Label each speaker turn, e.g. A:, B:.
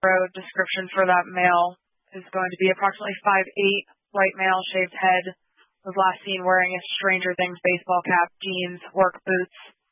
A: Road description for that male is going to be approximately 5'8", white male, shaved head, was last seen wearing a Stranger Things baseball cap, jeans, work boots,